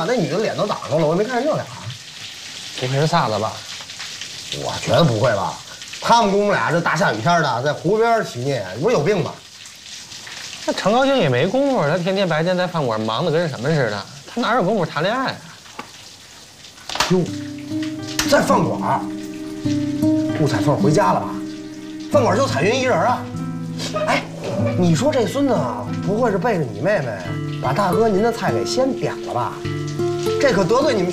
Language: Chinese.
把那女的脸都挡上了，我也没看见这俩。 不会是仨子吧？ 我觉得不会吧？他们公母俩这大下雨天的在湖边起腻，你不是有病吧？ 那程高兴也没工夫，他天天白天在饭馆忙得跟什么似的，他哪有功夫谈恋爱啊？ 哟，在饭馆，顾彩凤回家了吧？饭馆就彩云一人啊？哎，你说这孙子不会是背着你妹妹把大哥您的菜给先点了吧？这可得罪你们